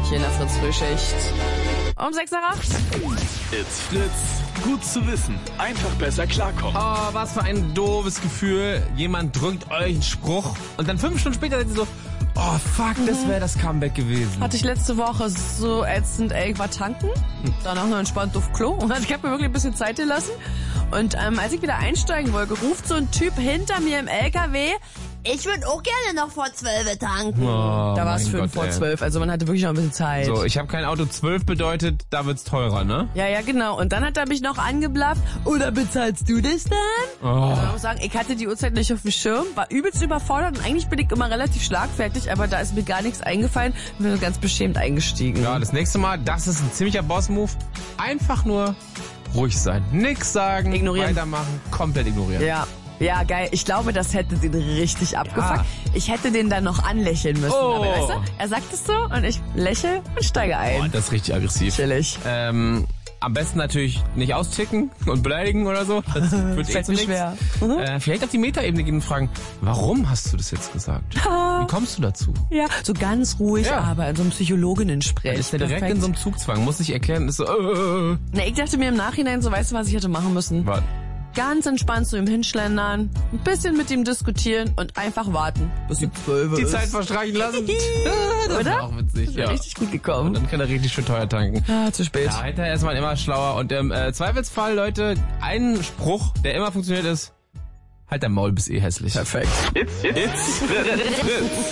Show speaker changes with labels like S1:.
S1: hier in der Fritz-Frühschicht. Um 6 nach 8.
S2: It's Fritz. Gut zu wissen. Einfach besser klarkommen.
S3: Oh, was für ein doofes Gefühl. Jemand drückt euch einen Spruch und dann 5 Stunden später seid ihr so, oh fuck, das wäre das Comeback gewesen.
S1: Hatte ich letzte Woche so ätzend, ich war tanken, danach noch entspannt auf Klo und ich habe mir wirklich ein bisschen Zeit gelassen. Und als ich wieder einsteigen wollte, ruft so ein Typ hinter mir im LKW, ich würde auch gerne noch vor 12 tanken.
S3: Oh,
S1: Da war es
S3: mein
S1: 5
S3: Gott,
S1: vor
S3: ey.
S1: 12, also man hatte wirklich noch ein bisschen Zeit.
S3: So, ich habe kein Auto. 12 bedeutet, da wird's teurer, ne?
S1: Ja, genau. Und dann hat er mich noch angeblafft. Oder bezahlst du das dann?
S3: Oh.
S1: Ich muss sagen, ich hatte die Uhrzeit nicht auf dem Schirm, war übelst überfordert und eigentlich bin ich immer relativ schlagfertig, aber da ist mir gar nichts eingefallen und bin so ganz beschämt eingestiegen.
S3: Ja, das nächste Mal, das ist ein ziemlicher Boss-Move. Einfach nur ruhig sein. Nix sagen,
S1: Ignorieren.
S3: weitermachen, komplett ignorieren.
S1: Ja, geil. Ich glaube, das hätte den richtig abgefuckt. Ich hätte den dann noch anlächeln müssen.
S3: Oh.
S1: Aber weißt du, er sagt es so und ich lächle und steige ein.
S3: Oh, das ist richtig aggressiv.
S1: Chillig.
S3: Am besten natürlich nicht austicken und beleidigen oder so. Das wird
S1: Fällt
S3: zu
S1: mir
S3: nichts.
S1: schwer.
S3: Vielleicht auf die Metaebene gehen und fragen, warum hast du das jetzt gesagt? Wie kommst du dazu?
S1: Ja, so ganz ruhig,
S3: Ja.
S1: aber in so einem Psychologinnen-Sprech.
S3: Ist der direkt
S1: Perfekt.
S3: in so einem Zugzwang, muss nicht erklären, ist so,
S1: Na, ich dachte mir im Nachhinein, so weißt du, was ich hätte machen müssen?
S3: was?
S1: Ganz entspannt zu ihm hinschlendern, ein bisschen mit ihm diskutieren und einfach warten, bis die 12
S3: Die
S1: ist.
S3: Zeit verstreichen lassen. Das
S1: Oder?
S3: ist auch witzig, ja.
S1: Richtig gut
S3: Und
S1: gekommen.
S3: dann kann er richtig schön teuer tanken.
S1: Ah, zu spät.
S3: Ja, hinterher ist man immer schlauer. Und im Zweifelsfall, Leute, ein Spruch, der immer funktioniert ist, halt dein Maul, bist eh hässlich.
S1: Perfekt.
S2: It's Fritz.